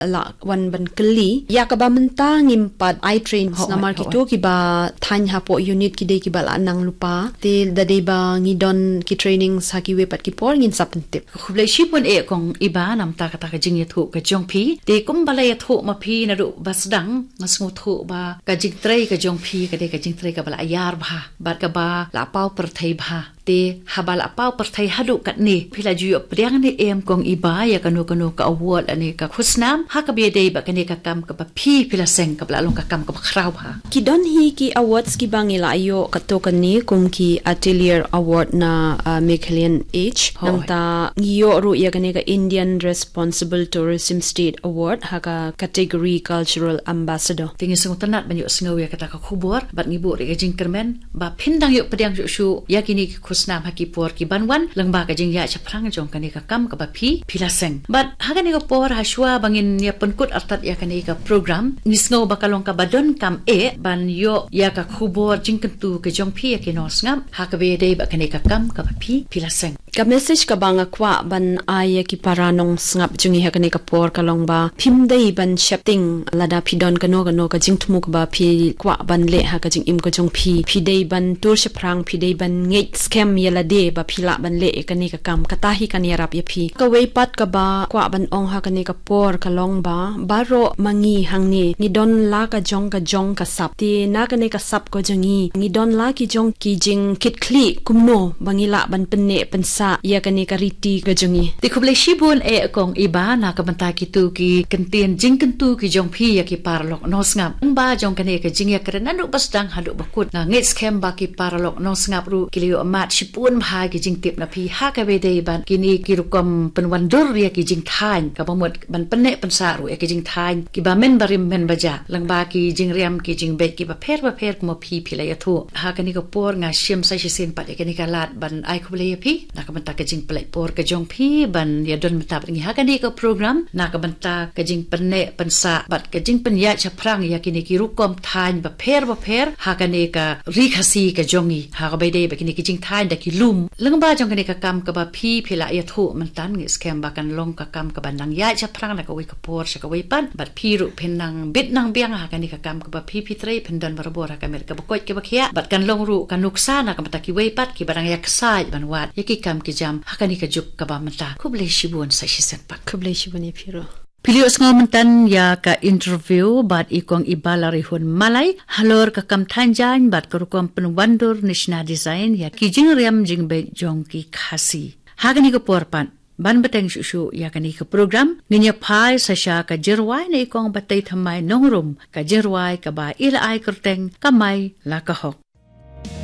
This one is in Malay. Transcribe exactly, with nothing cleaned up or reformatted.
la wan ban keli ya ka ba menta ngimpat I train namar kitu ki ba than hapo unit ki de ki ba la nang lupa te da de ba ngidon ki training sa ki we pat ki por ngin sapentip khublai shipon e kong iba nam ta ka ta ka jing ya thu ka jong phi te kum balai thu ma phi na ru basdang ngasngu thu ba ka jing trei ka jong phi ka de ka jing trei ka bala yar bha bat ka ba la pau per thai bha te habal apau perthai hadu kat ni phila ju priang ni em kong iba ya kanu kanu ka award ani ka khusnam ha ka be dei ba kani ka kam ka pa phi phila seng ka bla long ka kam ka khrau ha ki don hi ki awards ki bangila ayo ka to kan ni kum ki atelier award na uh, Mekelian H namta ngiyo ru ya kani ka Indian Responsible Tourism State Award ha ka category cultural ambassador tingi sung tanat banyu singaw ya kata ka khubor bat ngibu ri ka jingkermen ba phindang yo priang ju shu ya kini khusnam haki por ki banwan langba ka jing ya chaprang jong kani ka kam ka ba phi phila seng but hagani ka por haswa bangin ya penkut artat ya kani ka program nisngo bakalong ka badon kam e ban yo ya ka khubor jing kentu ka jong phi ya kinos ngam hakabe dei ba kani ka kam ka ba phi phila seng ka message ka banga kwa ban aya ki paranong ngap jungi hakani ka por kalong ba phim dei ban shapting lada phidon kano kano ka jing thumu ka ba phi kwa ban le ha ka jing im ka jong phi phi dei ban tur shaprang phi dei ban ngei scam yala de ba phila ban le kani ka kam kata hi kan yarap ya phi ka wei pat ka ba kwa ban ong ha kani ka por kalong ba baro mangi hangni ni don la ka jong ka jong ka sap ti na kani ka sap ko jangi ni don la ki jong ki jing kit kli kumno bangila ban penne pensa ya kani ka riti ka jangi ti khublai shibun e kong iba na ka banta ki tu ki kentien jing kentu ki jong phi ya ki parlok nos ngap ba jong kani ka jing ya kren anu basdang hadu bakut na ngit scam ba ki parlok nos ngap ru kilio amat shipun bha ki jing tip na phi ha ka be dei ban kini ki rukom penwandur ya ki jing thain ka bamut ban penne pensa ru ya ki jing thain ki ba men barim men baja langba ki jing riam ki jing be ki ba pher ba pher mo phi phila ya thu ha kani ka por nga shim sai sin pat kani ka lat ban ai khublai ya phi na ka banta ka jing plai por ka jong phi ban ya don mata ngi ha kani ka program na ka banta ka jing penne pensa bat ka jing pen ya chaprang ya kini ki rukom thain ba pher ba pher ha kani ka ri khasi ka jongi ha ka be dei ba kini ki jing thain da ki lum langba jong kani ka kam ka ba phi phila ya thu man tan ngi scam ba kan long ka kam ka ban nang ya chaprang na ka wi ka por sha ka wi pan bat phi ru phen nang bit nang biang ha kani ka kam ka ba phi phi trei phen don barabor ha ka mer ka ba koi ka ba khia bat kan long ru kan nuksa na ka mata ki wi pat ki barang yak sai ban wat ya ki kam ki jam ha kani ka juk ka ba mata khublai shibun sa shi sen pat khublai shibun e phiro Pilios ngomentan ya ka interview bat ikong ibalari hun malai halor ka kam thanjan bat karukom penwandur nishna design ya ki jing riam jing be jong ki khasi hagani ko porpan ban bateng shu ya kani ka program ninya phai sasha ka jirwai nei kong batai thamai nongrum ka jirwai ka ba ila ai kurteng kamai la ka hok